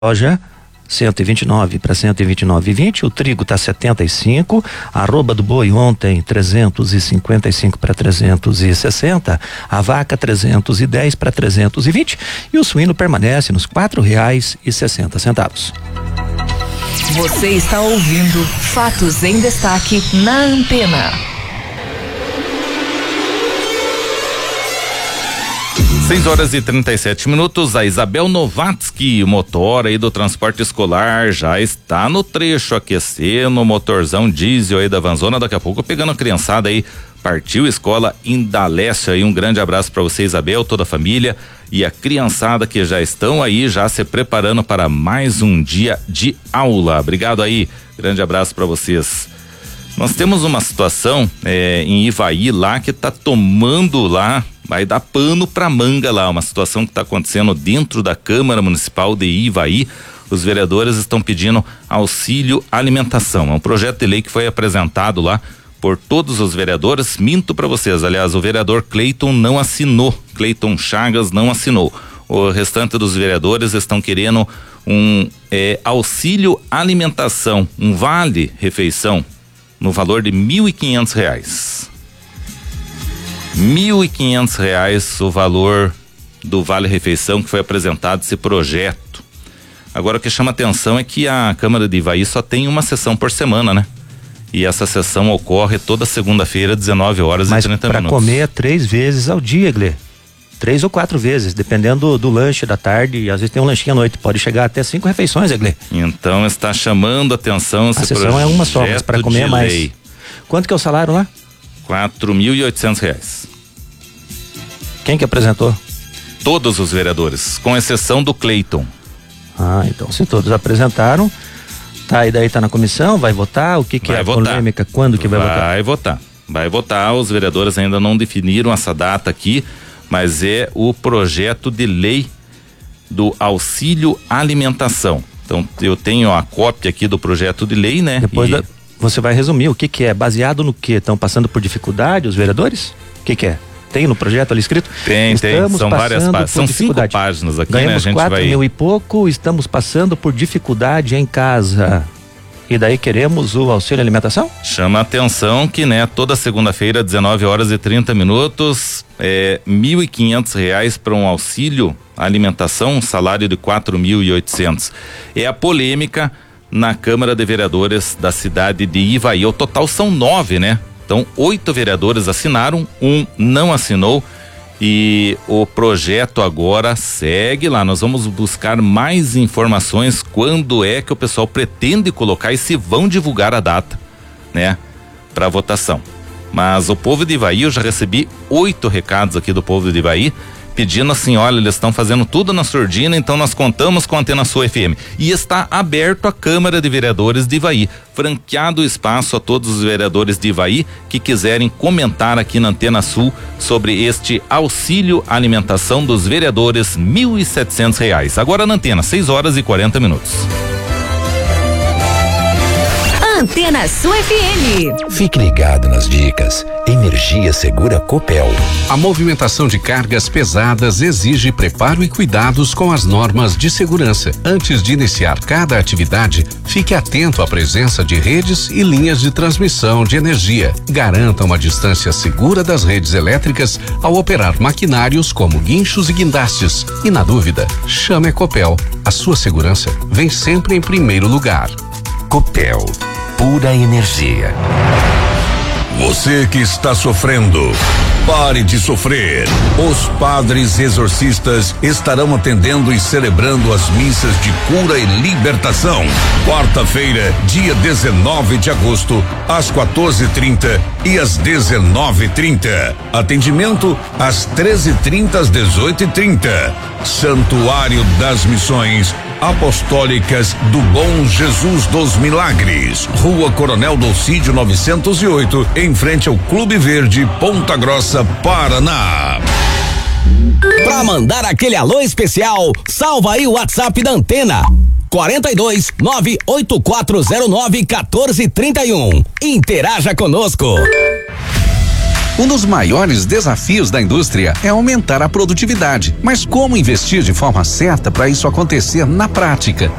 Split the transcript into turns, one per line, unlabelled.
soja 129 para 129,20, o trigo tá 75, a arroba do boi ontem 355 para 360, a vaca 310 para 320 e o suíno permanece nos R$4,60.
Você está ouvindo Fatos em Destaque na Antena.
6h37. A Isabel Novatsky, o motor aí do transporte escolar, já está no trecho aquecendo o motorzão diesel aí da Vanzona, daqui a pouco pegando a criançada aí, partiu escola Indalécio aí, um grande abraço para você, Isabel, toda a família e a criançada que já estão aí, já se preparando para mais um dia de aula. Obrigado aí, grande abraço para vocês. Nós temos uma situação em Ivaí lá que tá tomando lá, vai dar pano pra manga lá, uma situação que está acontecendo dentro da Câmara Municipal de Ivaí. Os vereadores estão pedindo auxílio alimentação. É um projeto de lei que foi apresentado lá por todos os vereadores. Minto para vocês, aliás, o vereador Cleiton não assinou, Cleiton Chagas não assinou. O restante dos vereadores estão querendo um auxílio alimentação, um vale refeição no valor de R$1.500. R$1.500 o valor do Vale Refeição que foi apresentado esse projeto. Agora o que chama atenção é que a Câmara de Ivaí só tem uma sessão por semana, né? E essa sessão ocorre toda segunda-feira, 19h30.
Mas para comer 3 vezes ao dia, Glê. 3 ou 4 vezes, dependendo do lanche da tarde, e às vezes tem um lanchinho à noite, pode chegar até 5 refeições, Glê.
Então está chamando atenção esse projeto. A sessão é uma só, mas para comer mais. Lei.
Quanto que é o salário lá?
R$4.800.
Quem que apresentou?
Todos os vereadores, com exceção do Cleiton.
Ah, então se todos apresentaram, tá, e daí tá na comissão, vai votar, o que é a polêmica, quando que vai votar? Vai votar, os vereadores ainda não definiram essa data aqui, mas é o projeto de lei do auxílio alimentação. Então eu tenho a cópia aqui do projeto de lei, né? Depois você vai resumir o que é, baseado no que? Estão passando por dificuldade os vereadores? O que é? Tem no projeto ali escrito?
Tem, são várias páginas, são 5 páginas aqui,
ganhamos,
né? A gente
4 mil e pouco, estamos passando por dificuldade em casa. E daí queremos o auxílio alimentação?
Chama a atenção que, né, toda segunda-feira, 19h30, R$1.500 para um auxílio alimentação, um salário de 4.800. É a polêmica na Câmara de Vereadores da cidade de Ivaí. O total são 9, né? Então, 8 vereadores assinaram, 1 não assinou e o projeto agora segue lá. Nós vamos buscar mais informações quando é que o pessoal pretende colocar e se vão divulgar a data, né, para votação. Mas o povo de Ivaí, eu já recebi 8 recados aqui do povo de Ivaí pedindo assim, olha, eles estão fazendo tudo na surdina, então nós contamos com a Antena Sul FM. E está aberto a Câmara de Vereadores de Ivaí, franqueado o espaço a todos os vereadores de Ivaí que quiserem comentar aqui na Antena Sul sobre este auxílio alimentação dos vereadores, R$1.700. Agora na Antena, 6h40.
Antena Sul FM.
Fique ligado nas dicas. Energia Segura Copel.
A movimentação de cargas pesadas exige preparo e cuidados com as normas de segurança. Antes de iniciar cada atividade, fique atento à presença de redes e linhas de transmissão de energia. Garanta uma distância segura das redes elétricas ao operar maquinários como guinchos e guindastes. E na dúvida, chame a Copel. A sua segurança vem sempre em primeiro lugar.
Copel. Pura energia.
Você que está sofrendo, pare de sofrer. Os padres exorcistas estarão atendendo e celebrando as missas de cura e libertação. Quarta-feira, dia 19 de agosto, às 14h30 e às 19h30. Atendimento às 13h30 às 18h30. Santuário das Missões Apostólicas do Bom Jesus dos Milagres, Rua Coronel Dolcídio 908, em frente ao Clube Verde, Ponta Grossa, Paraná.
Pra mandar aquele alô especial, salva aí o WhatsApp da Antena. 42-98409-1431. Interaja conosco.
Um dos maiores desafios da indústria é aumentar a produtividade. Mas como investir de forma certa para isso acontecer na prática?